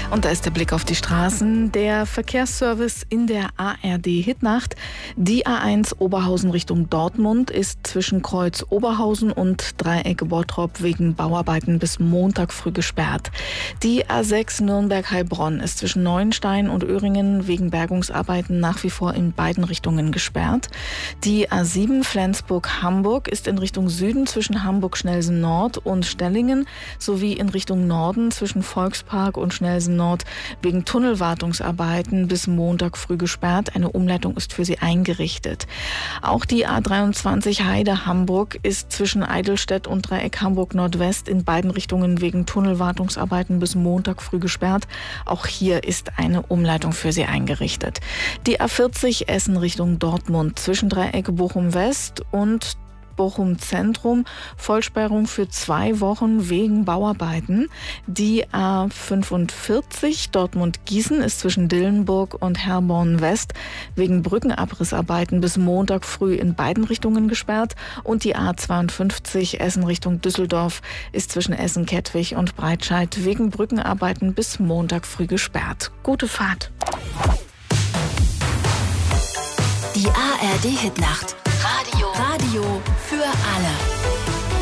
Und da ist der Blick auf die Straßen. Der Verkehrsservice in der ARD-Hitnacht. Die A1 Oberhausen Richtung Dortmund ist zwischen Kreuz Oberhausen und Dreieck Bottrop wegen Bauarbeiten bis Montag früh gesperrt. Die A6 Nürnberg-Heilbronn ist zwischen Neuenstein und Öhringen wegen Bergungsarbeiten nach wie vor in beiden Richtungen gesperrt. Die A7 Flensburg-Hamburg ist in Richtung Süden zwischen Hamburg-Schnelsen-Nord und Stellingen sowie in Richtung Norden zwischen Volkspark und Schnelsen Nord wegen Tunnelwartungsarbeiten bis Montag früh gesperrt. Eine Umleitung ist für sie eingerichtet. Auch die A23 Heide-Hamburg ist zwischen Eidelstedt und Dreieck Hamburg-Nordwest in beiden Richtungen wegen Tunnelwartungsarbeiten bis Montag früh gesperrt. Auch hier ist eine Umleitung für sie eingerichtet. Die A40 Essen Richtung Dortmund zwischen Dreieck Bochum-West und Bochum Zentrum, Vollsperrung für 2 Wochen wegen Bauarbeiten. Die A45 Dortmund-Gießen ist zwischen Dillenburg und Herborn West wegen Brückenabrissarbeiten bis Montag früh in beiden Richtungen gesperrt. Und die A52 Essen Richtung Düsseldorf ist zwischen Essen-Kettwig und Breitscheid wegen Brückenarbeiten bis Montag früh gesperrt. Gute Fahrt. Die ARD-Hitnacht. Radio für alle.